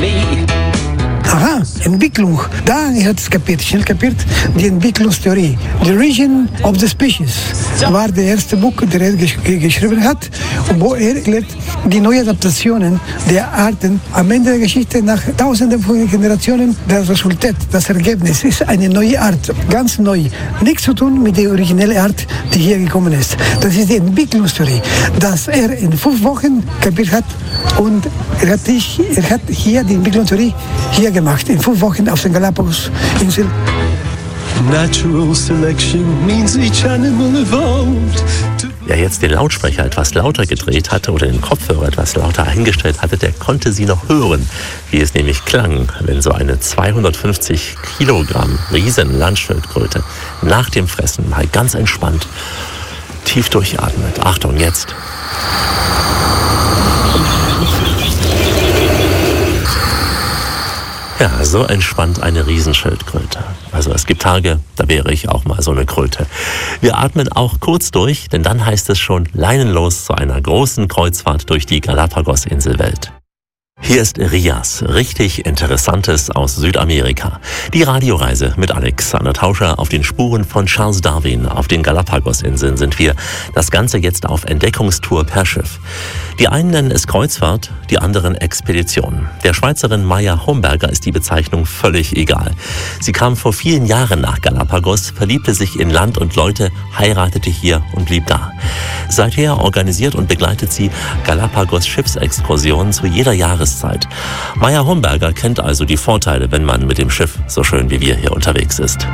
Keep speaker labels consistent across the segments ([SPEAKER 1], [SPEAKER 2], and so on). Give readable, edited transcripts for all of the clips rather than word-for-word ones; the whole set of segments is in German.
[SPEAKER 1] me.
[SPEAKER 2] Aha, Entwicklung. Da hat es schnell kapiert, die Entwicklungstheorie. The Origin of the Species war der erste Buch, der er geschrieben hat, wo er erklärt die neuen Adaptationen der Arten. Am Ende der Geschichte, nach tausenden von Generationen, das Resultat, das Ergebnis ist eine neue Art, ganz neu. Nichts zu tun mit der originellen Art, die hier gekommen ist. Das ist die Entwicklungstheorie, dass er in 5 Wochen kapiert hat und er hat hier die Entwicklungstheorie hier gemacht, in 5 Wochen auf den Galapagos-Inseln.
[SPEAKER 1] Natural selection means each animal evolved.
[SPEAKER 3] Wer jetzt den Lautsprecher etwas lauter gedreht hatte oder den Kopfhörer etwas lauter eingestellt hatte, der konnte sie noch hören, wie es nämlich klang, wenn so eine 250 Kilogramm riesen Landschildkröte nach dem Fressen mal ganz entspannt tief durchatmet. Achtung, jetzt. Ja, so entspannt eine Riesenschildkröte. Also es gibt Tage, da wäre ich auch mal so eine Kröte. Wir atmen auch kurz durch, denn dann heißt es schon leinenlos zu einer großen Kreuzfahrt durch die Galapagos-Inselwelt. Hier ist Rias, richtig Interessantes aus Südamerika. Die Radioreise mit Alexander Tauscher auf den Spuren von Charles Darwin. Auf den Galapagos-Inseln sind wir. Das Ganze jetzt auf Entdeckungstour per Schiff. Die einen nennen es Kreuzfahrt, die anderen Expedition. Der Schweizerin Maya Homberger ist die Bezeichnung völlig egal. Sie kam vor vielen Jahren nach Galapagos, verliebte sich in Land und Leute, heiratete hier und blieb da. Seither organisiert und begleitet sie Galapagos-Schiffsexkursionen zu jeder Jahreszeit. Maya Homberger kennt also die Vorteile, wenn man mit dem Schiff so schön wie wir hier unterwegs ist.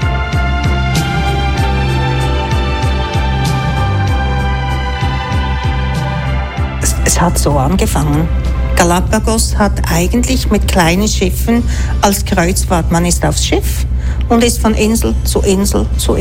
[SPEAKER 4] Es hat so angefangen. Galapagos hat eigentlich mit kleinen Schiffen als Kreuzfahrt. Man ist aufs Schiff und ist von Insel zu Insel zu